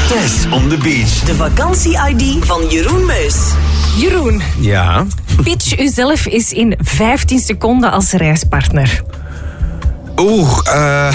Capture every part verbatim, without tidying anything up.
Tess on the beach. De vakantie-I D van Jeroen Meus. Jeroen, Ja. pitch uzelf eens in vijftien seconden als reispartner. Oeh, eh...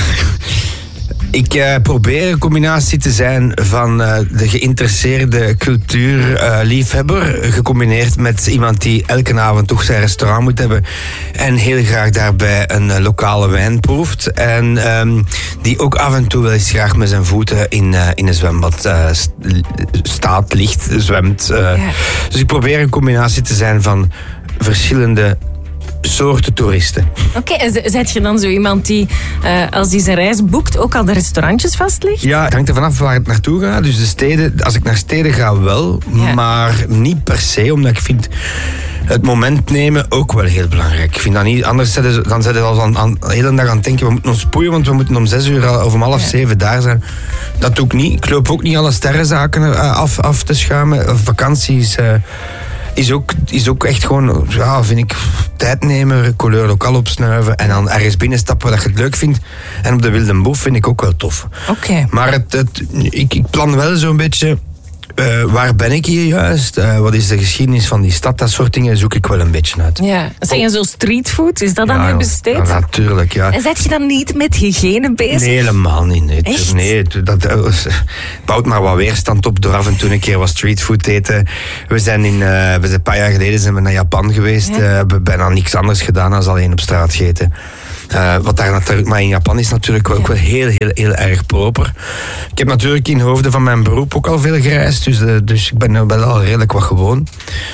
ik uh, probeer een combinatie te zijn van uh, de geïnteresseerde cultuurliefhebber, uh, gecombineerd met iemand die elke avond toch zijn restaurant moet hebben en heel graag daarbij een uh, lokale wijn proeft. En um, die ook af en toe wel eens graag met zijn voeten in, uh, in een zwembad uh, st- staat, ligt, zwemt. Uh. Ja. Dus ik probeer een combinatie te zijn van verschillende soorten toeristen. Oké, okay, en zijt je dan zo iemand die, uh, als hij zijn reis boekt, ook al de restaurantjes vastlegt? Ja, het hangt er vanaf waar het naartoe gaat. Dus de steden, als ik naar steden ga wel, ja. Maar niet per se, omdat ik vind het moment nemen ook wel heel belangrijk. Ik vind dat niet, anders zijn ze, dan zijn ze al aan, aan, de hele dag aan het denken, we moeten ons spoeien, want we moeten om zes uur of om half ja. zeven daar zijn. Dat doe ik niet. Ik loop ook niet alle sterrenzaken af, af te schuimen. Vakanties... Uh, Is ook, is ook echt gewoon, ja, vind ik, tijd nemen, couleur lokaal opsnuiven en dan ergens binnenstappen waar je het leuk vindt. En op de Wilde Boef vind ik ook wel tof. Oké. Okay. Maar het, het, ik, ik plan wel zo'n beetje, uh, waar ben ik hier juist? Uh, wat is de geschiedenis van die stad? Dat soort dingen zoek ik wel een beetje uit. Ja, zeg je zo streetfood, is dat dan ja, nu besteed? Ja, natuurlijk, ja. En zet je dan niet met hygiëne bezig? Nee, helemaal niet. Nee, Echt? nee dat uh, bouwt maar wat weerstand op door af en toe een keer wat streetfood te eten. We zijn, in, uh, we zijn een paar jaar geleden zijn we naar Japan geweest. Ja. Uh, we hebben bijna niks anders gedaan dan alleen op straat gegeten. Uh, wat daar natuurlijk, maar in Japan is natuurlijk ook wel heel, heel, heel erg proper. Ik heb natuurlijk in hoofde van mijn beroep ook al veel gereisd, dus, uh, dus ik ben er wel al redelijk wat gewoon.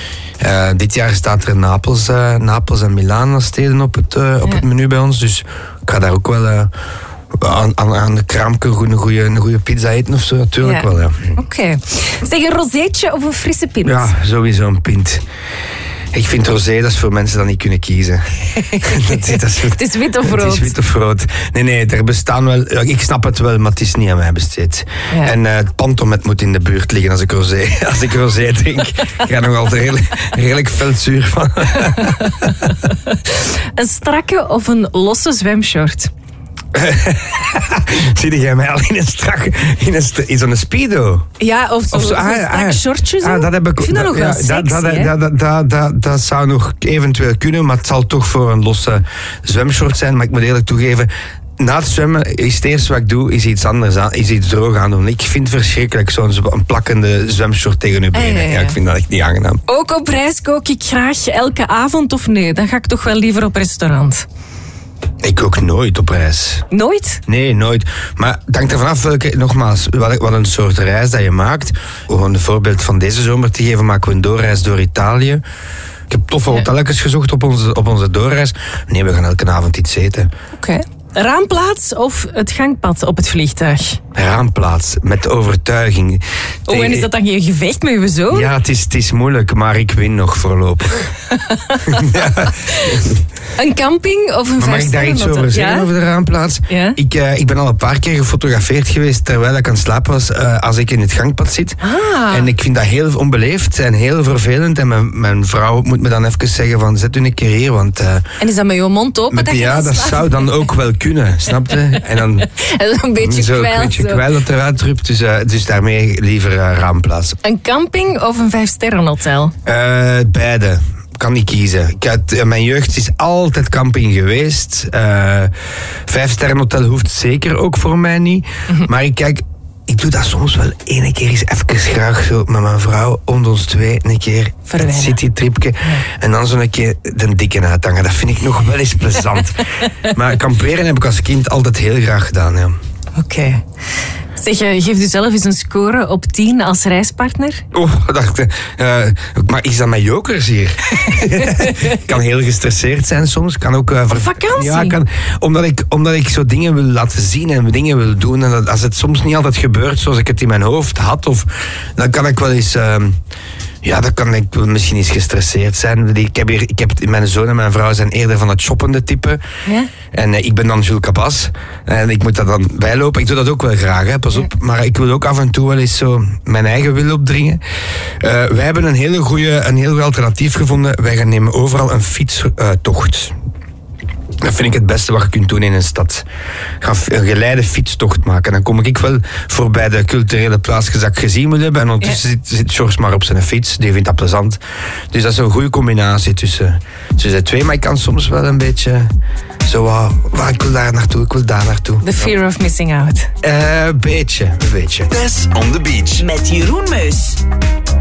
Uh, dit jaar staat er Napels, uh, Napels en Milaan als steden op het, uh, op ja. het menu bij ons, dus ik ga daar ook wel uh, aan, aan, aan de kraamke een goede, een goede pizza eten of zo, natuurlijk ja. wel. Ja. Oké. Okay. Zeg, een rozeetje of een frisse pint? Ja, sowieso een pint. Ik vind rosé, dat is voor mensen die niet kunnen kiezen. dat is, dat is, het is wit of rood. Het is wit of rood. Nee, nee, er bestaan wel... Ik snap het wel, maar het is niet aan mij besteed. Ja. En uh, het pantomet moet in de buurt liggen als ik rosé, als ik rosé drink. Ik ga nog altijd redelijk, redelijk veldzuur van. Een strakke of een losse zwemshort? Zie jij mij al in een strakke, in, een, in zo'n speedo? Ja, of, zo, of zo, ah, strak ah, shortje zo. Ah, dat heb ik, ik vind dat, dat nog wel ja, sexy, dat, dat, dat, dat, dat, dat zou nog eventueel kunnen, maar het zal toch voor een losse zwemshort zijn. Maar ik moet eerlijk toegeven, na het zwemmen is het eerste wat ik doe, is iets anders aan, is iets droog aan doen. Ik vind het verschrikkelijk, zo'n een plakkende zwemshort tegen uw benen. Ah, ja, ja. ja, ik vind dat echt niet aangenaam. Ook op reis kook ik graag elke avond of nee? Dan ga ik toch wel liever op restaurant. Ik ook nooit op reis. Nooit? Nee, nooit. Maar het hangt er vanaf welke, nogmaals, wat een soort reis dat je maakt. Om een voorbeeld van deze zomer te geven, maken we een doorreis door Italië. Ik heb toffe hotelletjes gezocht op onze, op onze doorreis. Nee, we gaan elke avond iets eten. Oké. Okay. Raamplaats of het gangpad op het vliegtuig? Raamplaats, met overtuiging. Oh, en is dat dan geen gevecht met je zoon? Ja, het is, het is moeilijk, maar ik win nog voorlopig. ja. Een camping of een maar mag ik daar iets over zeggen, ja? Over de raamplaats? Ja? Ik, uh, ik ben al een paar keer gefotografeerd geweest terwijl ik aan het slapen was, uh, als ik in het gangpad zit. Ah. En ik vind dat heel onbeleefd en heel vervelend. En mijn, mijn vrouw moet me dan even zeggen van, zet u een keer hier, want... Uh, en is dat met je mond open? Met, dat ja, je dat slaat? zou dan ook wel kunnen, snap je? En dan... een beetje zo, kwijl. Een beetje kwijl dat eruit drupt, dus, uh, dus daarmee liever uh, raamplaats. Een camping of een vijfsterrenhotel? Uh, beide. Kan niet kiezen. Ik had, uh, mijn jeugd is altijd camping geweest. Uh, Vijfsterrenhotel hoeft zeker ook voor mij niet. Mm-hmm. Maar ik kijk, ik doe dat soms wel ene keer eens even graag zo met mijn vrouw, om ons twee, een keer Verwijnen. Het citytripje. Ja. En dan zo'n keer de dikke uithangen. Dat vind ik nog wel eens plezant. Maar kamperen heb ik als kind altijd heel graag gedaan, ja. Oké. Okay. Zeg, geef u zelf eens een score op tien als reispartner. Oh, dacht ik. Uh, maar is dat met jokers hier? Ik kan heel gestresseerd zijn soms. Kan ook, uh, ver... Op vakantie? Ja, kan, omdat, ik, omdat ik zo dingen wil laten zien en dingen wil doen. En dat, als het soms niet altijd gebeurt zoals ik het in mijn hoofd had, of, dan kan ik wel eens... Uh, Ja, dan kan ik misschien eens gestresseerd zijn. Ik heb hier, ik heb, mijn zoon en mijn vrouw zijn eerder van het shoppende type. Ja? En uh, ik ben dan Jules Cabas. En ik moet dat dan bijlopen. Ik doe dat ook wel graag, hè, pas op. Ja. Maar ik wil ook af en toe wel eens zo mijn eigen wil opdringen. Uh, wij hebben een hele goede, een heel goed alternatief gevonden. Wij gaan nemen overal een fietstocht. Dat vind ik het beste wat je kunt doen in een stad. Ga een geleide fietstocht maken. Dan kom ik wel voorbij de culturele plaatsjes dat ik gezien moet hebben. En ondertussen ja. zit, zit George maar op zijn fiets. Die vindt dat plezant. Dus dat is een goede combinatie tussen, tussen de twee. Maar ik kan soms wel een beetje... Zo, uh, ik wil daar naartoe, ik wil daar naartoe. The fear of missing out. Een uh, beetje, een beetje. Tess on the beach. Met Jeroen Meus.